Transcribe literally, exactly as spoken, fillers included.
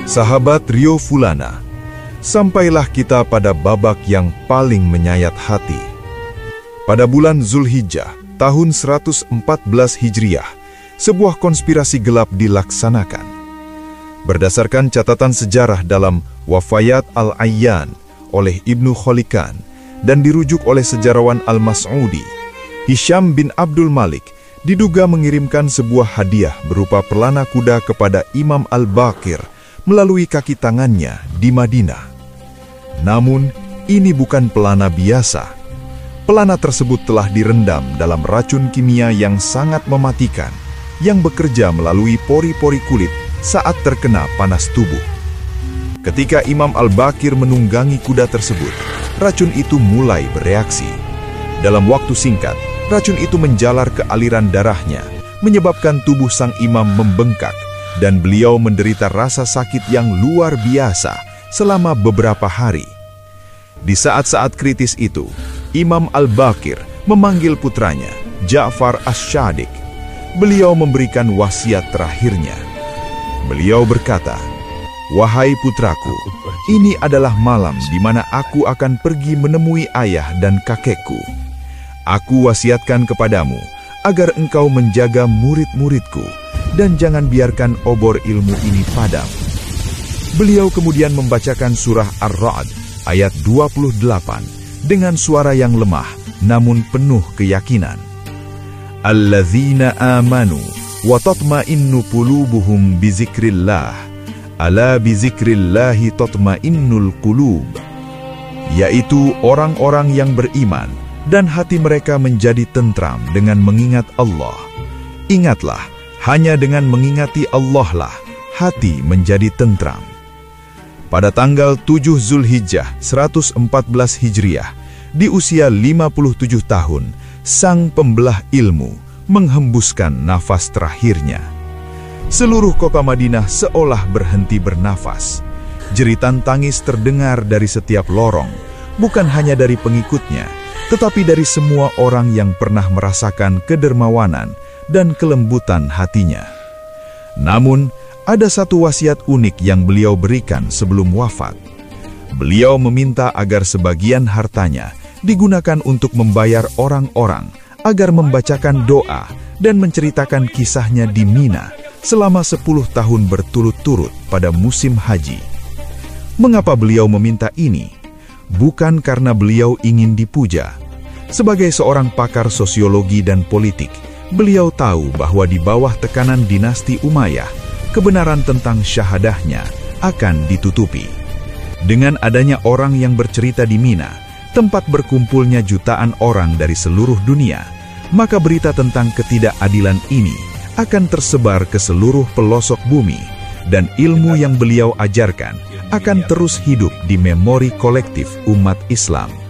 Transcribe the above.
Sahabat Rio Fulana, sampailah kita pada babak yang paling menyayat hati. Pada bulan Zulhijjah, tahun seratus empat belas Hijriah, sebuah konspirasi gelap dilaksanakan. Berdasarkan catatan sejarah dalam Wafayat Al-Ayyan oleh Ibnu Kholikan dan dirujuk oleh sejarawan Al-Mas'udi, Hisham bin Abdul Malik diduga mengirimkan sebuah hadiah berupa pelana kuda kepada Imam Al-Baqir melalui kaki tangannya di Madinah. Namun, ini bukan pelana biasa. Pelana tersebut telah direndam dalam racun kimia yang sangat mematikan, yang bekerja melalui pori-pori kulit saat terkena panas tubuh. Ketika Imam Al-Baqir menunggangi kuda tersebut, racun itu mulai bereaksi. Dalam waktu singkat, racun itu menjalar ke aliran darahnya, menyebabkan tubuh sang imam membengkak, dan beliau menderita rasa sakit yang luar biasa selama beberapa hari. Di saat-saat kritis itu, Imam Al-Baqir memanggil putranya, Ja'far Asy-Syadiq. Beliau memberikan wasiat terakhirnya. Beliau berkata, "Wahai putraku, ini adalah malam di mana aku akan pergi menemui ayah dan kakekku. Aku wasiatkan kepadamu agar engkau menjaga murid-muridku dan jangan biarkan obor ilmu ini padam." Beliau kemudian membacakan surah Ar-Ra'd ayat dua puluh delapan dengan suara yang lemah namun penuh keyakinan. Alladzina amanu wa tatma'innu qulubuhum bizikrillah, ala bizikrillahi tatma'innul qulub. Yaitu orang-orang yang beriman dan hati mereka menjadi tentram dengan mengingat Allah. Ingatlah, hanya dengan mengingati Allah lah hati menjadi tentram. Pada tanggal tujuh Zulhijjah seratus empat belas Hijriah, di usia lima puluh tujuh tahun, sang pembelah ilmu menghembuskan nafas terakhirnya. Seluruh kota Madinah seolah berhenti bernafas. Jeritan tangis terdengar dari setiap lorong, bukan hanya dari pengikutnya, tetapi dari semua orang yang pernah merasakan kedermawanan dan kelembutan hatinya. Namun, ada satu wasiat unik yang beliau berikan sebelum wafat. Beliau meminta agar sebagian hartanya digunakan untuk membayar orang-orang agar membacakan doa dan menceritakan kisahnya di Mina selama sepuluh tahun berturut-turut pada musim haji. Mengapa beliau meminta ini? Bukan karena beliau ingin dipuja. Sebagai seorang pakar sosiologi dan politik, beliau tahu bahwa di bawah tekanan dinasti Umayyah, kebenaran tentang syahadahnya akan ditutupi. Dengan adanya orang yang bercerita di Mina, tempat berkumpulnya jutaan orang dari seluruh dunia, maka berita tentang ketidakadilan ini akan tersebar ke seluruh pelosok bumi, dan ilmu yang beliau ajarkan akan terus hidup di memori kolektif umat Islam.